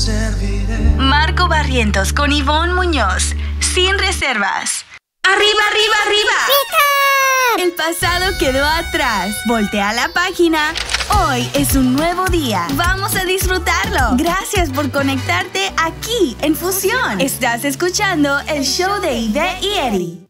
Marco Barrientos con Ivonne Muñoz. Sin reservas. ¡Arriba, arriba, arriba! ¡Rica! El pasado quedó atrás. Voltea la página. Hoy es un nuevo día. Vamos a disfrutarlo. Gracias por conectarte aquí en Fusión. Estás escuchando el show de Ivette y Eddie.